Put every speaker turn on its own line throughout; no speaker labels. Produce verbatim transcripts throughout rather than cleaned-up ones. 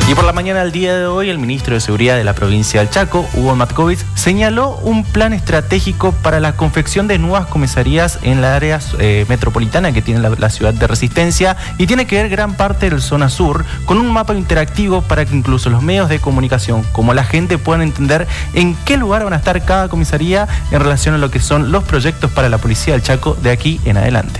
Y por la mañana del día de hoy, el ministro de Seguridad de la provincia del Chaco, Hugo Matkovich, señaló un plan estratégico para la confección de nuevas comisarías en la área eh, metropolitana que tiene la, la ciudad de Resistencia, y tiene que ver gran parte del zona sur con un mapa interactivo para que incluso los medios de comunicación como la gente puedan entender en qué lugar van a estar cada comisaría en relación a lo que son los proyectos para la policía del Chaco de aquí en adelante.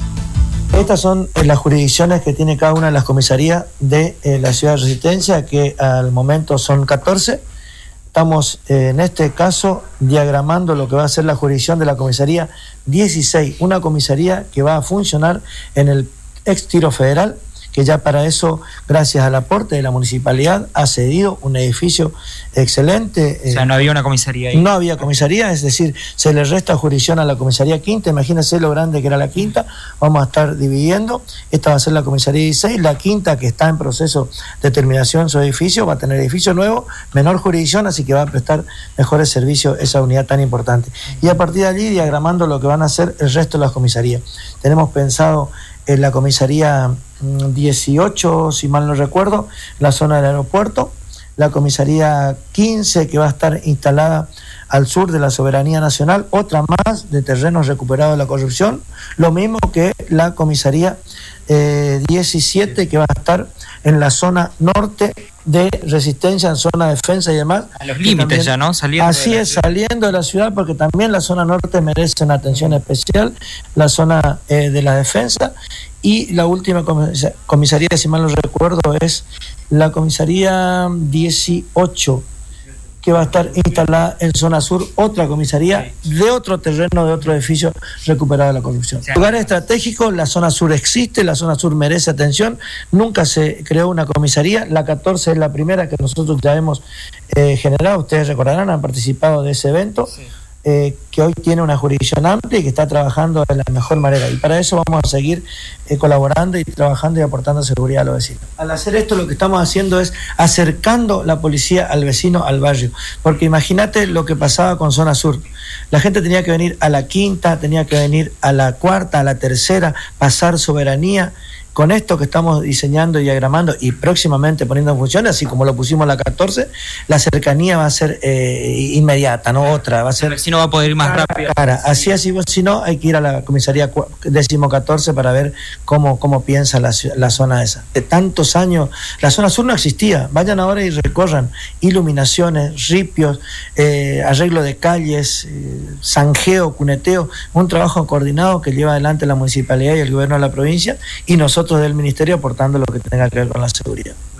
Estas son las jurisdicciones que tiene cada una de las comisarías de eh, la ciudad de Resistencia, que al momento son catorce. Estamos eh, en este caso diagramando lo que va a ser la jurisdicción de la comisaría dieciséis, una comisaría que va a funcionar en el ex Tiro Federal, que ya para eso, gracias al aporte de la municipalidad, ha cedido un edificio excelente.
O sea, no había una comisaría ahí.
No había comisaría, es decir, se le resta jurisdicción a la comisaría quinta. Imagínense lo grande que era la quinta. Vamos a estar dividiendo. Esta va a ser la comisaría dieciséis. La quinta, que está en proceso de terminación su edificio, va a tener edificio nuevo, menor jurisdicción, así que va a prestar mejores servicios esa unidad tan importante. Y a partir de allí, diagramando lo que van a hacer el resto de las comisarías. Tenemos pensado en la comisaría dieciocho, si mal no recuerdo, la zona del aeropuerto, la comisaría quince, que va a estar instalada al sur de la soberanía nacional, otra más de terrenos recuperados de la corrupción, lo mismo que la comisaría eh, diecisiete, que va a estar en la zona norte de Resistencia, en zona de defensa y demás.
A los límites ya, ¿no? Saliendo
así es, saliendo de la ciudad, porque también la zona norte merece una atención especial, la zona eh, de la defensa. Y la última comisaría, si mal no recuerdo, es la comisaría dieciocho, que va a estar instalada en zona sur, otra comisaría de otro terreno, de otro edificio recuperado de la corrupción. Lugar estratégico, la zona sur existe, la zona sur merece atención, nunca se creó una comisaría, la catorce es la primera que nosotros ya hemos eh, generado, ustedes recordarán, han participado de ese evento. Sí. Eh, que hoy tiene una jurisdicción amplia y que está trabajando de la mejor manera, y para eso vamos a seguir eh, colaborando y trabajando y aportando seguridad a los vecinos. Al hacer esto, lo que estamos haciendo es acercando la policía al vecino, al barrio, porque imagínate lo que pasaba con zona sur. La gente tenía que venir a la quinta, tenía que venir a la cuarta, a la tercera, pasar soberanía. Con esto que estamos diseñando y diagramando y próximamente poniendo en función, así como lo pusimos la catorce, la cercanía va a ser eh, inmediata, no otra, va a ser...
El vecino va a poder ir más
cara,
rápido.
Cara. Así es, si no, hay que ir a la comisaría décimo catorce para ver cómo, cómo piensa la, la zona esa. De tantos años, la zona sur no existía. Vayan ahora y recorran iluminaciones, ripios, eh, arreglo de calles, eh, zanjeo, cuneteo, un trabajo coordinado que lleva adelante la municipalidad y el gobierno de la provincia, y nosotros del ministerio aportando lo que tenga que ver con la seguridad.